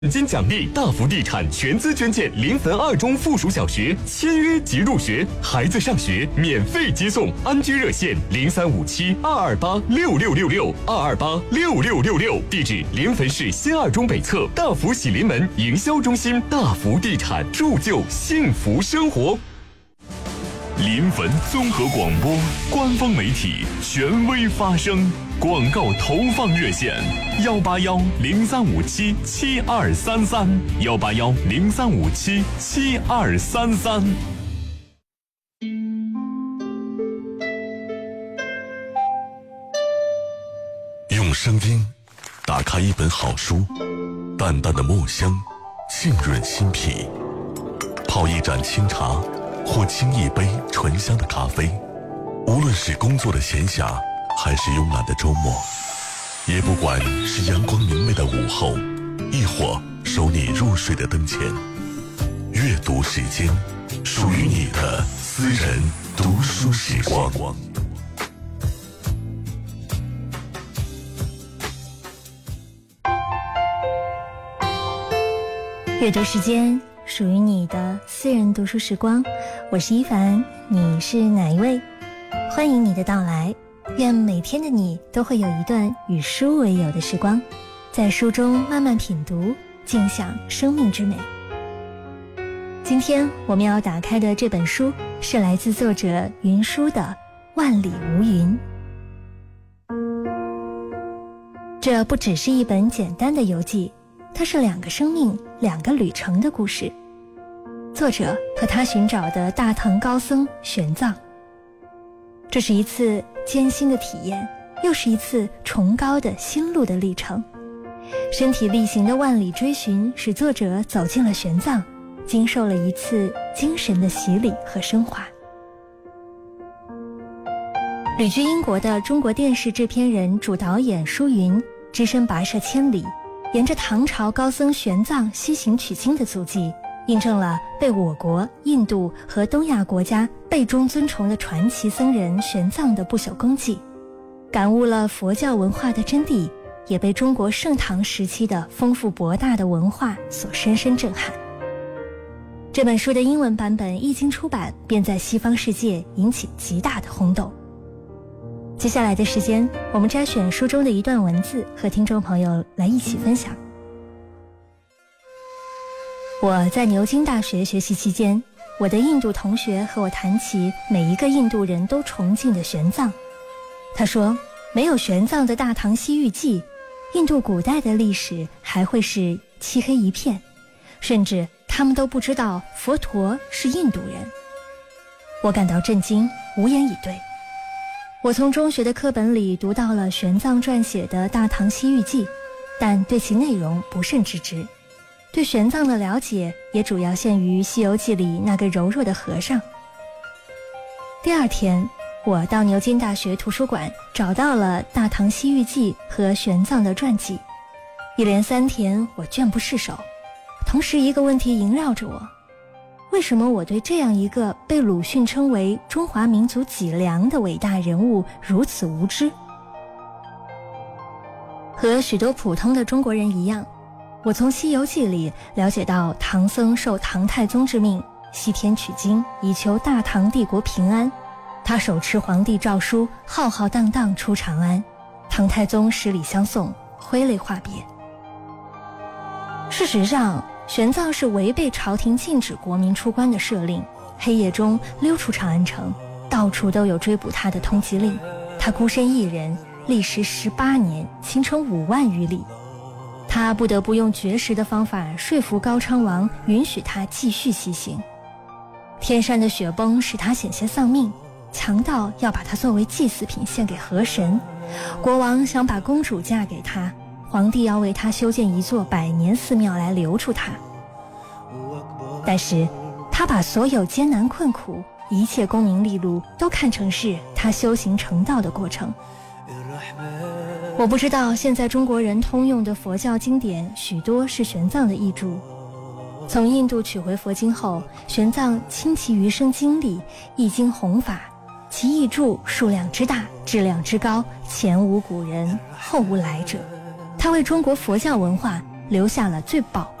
金奖励，大福地产全资捐建临汾2中附属小学，签约即入学，孩子上学免费接送，安居热线035722826666，2286666，地址临汾市新2中北侧大福喜临门营销中心。大福地产，铸就幸福生活。临汾综合广播官方媒体，权威发声。广告投放热线：18103577233，18103577233。用声音打开一本好书，淡淡的墨香浸润心脾，泡一盏清茶或沏一杯醇香的咖啡，无论是工作的闲暇还是慵懒的周末，也不管是阳光明媚的午后，亦或守你入睡的灯前，阅读时间，属于你的私人读书时光。 阅读时间，属于你的私人读书时光。我是一凡，你是哪一位？欢迎你的到来。愿每天的你都会有一段与书为友的时光，在书中慢慢品读，尽享生命之美。今天我们要打开的这本书是来自作者云舒的《万里无云》。这不只是一本简单的游记，它是2个生命、2个旅程的故事。作者和他寻找的大唐高僧玄奘，这是一次艰辛的体验，又是一次崇高的心路的历程。身体力行的万里追寻，使作者走进了玄奘，经受了一次精神的洗礼和升华。旅居英国的中国电视制片人、主导演舒云，只身跋涉千里，沿着唐朝高僧玄奘西行取经的足迹，印证了被我国、印度和东亚国家辈中尊崇的传奇僧人玄奘的不朽功绩，感悟了佛教文化的真谛，也被中国盛唐时期的丰富博大的文化所深深震撼。这本书的英文版本一经出版，便在西方世界引起极大的轰动。接下来的时间，我们摘选书中的一段文字，和听众朋友来一起分享。我在牛津大学学习期间，我的印度同学和我谈起每一个印度人都崇敬的玄奘。他说，没有玄奘的《大唐西域记》，印度古代的历史还会是漆黑一片，甚至他们都不知道佛陀是印度人。我感到震惊，无言以对。我从中学的课本里读到了玄奘撰写的《大唐西域记》，但对其内容不甚知之。对玄奘的了解也主要限于《西游记》里那个柔弱的和尚。第2天，我到牛津大学图书馆找到了《大唐西域记》和玄奘的传记。一连3天，我倦不释手。同时，一个问题萦绕着我：为什么我对这样一个被鲁迅称为中华民族脊梁的伟大人物如此无知？和许多普通的中国人一样，我从《西游记》里了解到唐僧受唐太宗之命西天取经，以求大唐帝国平安。他手持皇帝诏书，浩浩荡荡出长安，唐太宗十里相送，挥泪话别。事实上，玄奘是违背朝廷禁止国民出关的赦令，黑夜中溜出长安城，到处都有追捕他的通缉令。他孤身一人，历时18年，行程5万余里。他不得不用绝食的方法说服高昌王允许他继续西行。天山的雪崩使他险些丧命，强盗要把他作为祭祀品献给河神，国王想把公主嫁给他，皇帝要为他修建一座100年寺庙来留住他。但是他把所有艰难困苦、一切功名利禄都看成是他修行成道的过程。我不知道现在中国人通用的佛教经典许多是玄奘的译著。从印度取回佛经后，玄奘倾其余生精力译经弘法，其译著数量之大，质量之高，前无古人，后无来者。他为中国佛教文化留下了最宝